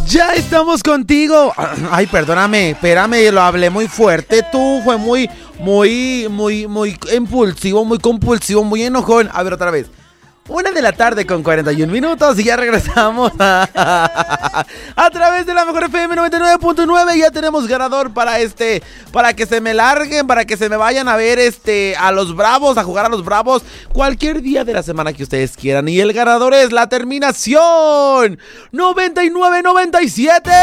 Ya estamos contigo. Ay, perdóname, espérame, lo hablé muy fuerte. Tú fue muy impulsivo, muy compulsivo, muy enojón. A ver, otra vez. 1:41 p.m. y ya regresamos a través de la mejor FM 99.9. Ya tenemos ganador para que se me larguen, para que se me vayan a ver a los Bravos, a jugar a los Bravos cualquier día de la semana que ustedes quieran. Y el ganador es la terminación 9997.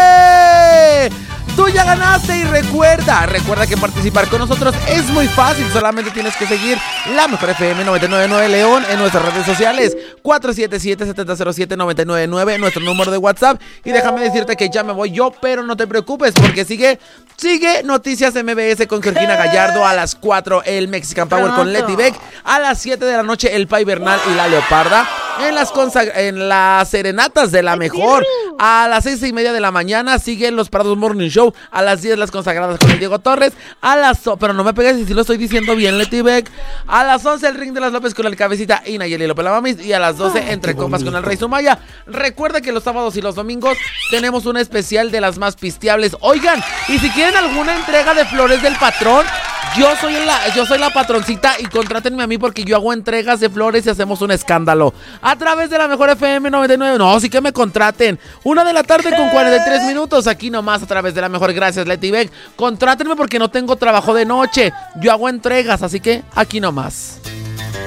Tú ya ganaste y recuerda que participar con nosotros es muy fácil. Solamente tienes que seguir la mejor FM 999 León en nuestras redes sociales 477-707-999, nuestro número de WhatsApp. Y déjame decirte que ya me voy yo, pero no te preocupes porque sigue Noticias MBS con Georgina Gallardo. A las 4 el Mexican Power con Leti Beck. A las 7 de la noche el Pai Bernal y la Leoparda. En las serenatas de la mejor. A las 6:30 de la mañana siguen los Prados Morning Show. A las 10 las consagradas con el Diego Torres. Pero no me pegues si lo estoy diciendo bien, Leti Beck. A las 11 el Ring de las López con el Cabecita y Nayeli López la Mamis. Y a las 12 Entre Compas con el Rey Sumaya. Recuerda que los sábados y los domingos tenemos un especial de las más pisteables. Oigan, y si quieren alguna entrega de flores del patrón, yo soy la patroncita y contrátenme a mí porque yo hago entregas de flores y hacemos un escándalo. A través de la mejor FM 99. No, sí que me contraten. 1:43 p.m. aquí nomás a través de la mejor. Gracias, Leti Beck. Contrátenme porque no tengo trabajo de noche. Yo hago entregas, así que aquí nomás.